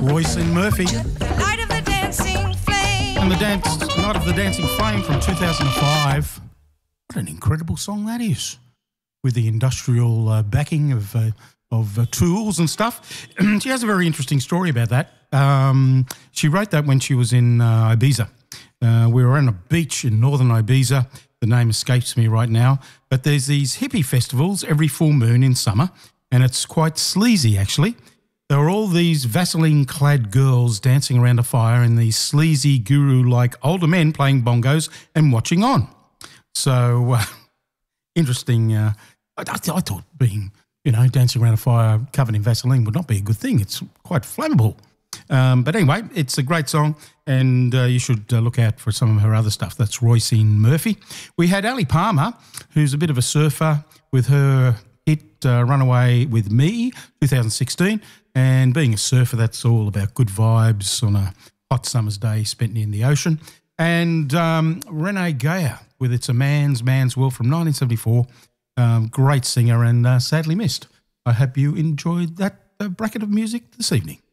Roisin Murphy. Light of the dancing flame. And the Night of the Dancing Flame from 2005. What an incredible song that is, with the industrial backing of tools and stuff. She has a very interesting story about that. She wrote that when she was in Ibiza. We were on a beach in northern Ibiza. The name escapes me right now. But there's these hippie festivals every full moon in summer, and it's quite sleazy, actually. There are all these Vaseline-clad girls dancing around a fire and these sleazy guru-like older men playing bongos and watching on. So, interesting. I thought being, dancing around a fire covered in Vaseline would not be a good thing. It's quite flammable. But anyway, it's a great song, and you should look out for some of her other stuff. That's Roisin Murphy. We had Ali Palmer, who's a bit of a surfer, with her hit Runaway With Me, 2016. And being a surfer, that's all about good vibes on a hot summer's day spent near the ocean. And Renee Geyer with It's a Man's World from 1974. Great singer and sadly missed. I hope you enjoyed that bracket of music this evening.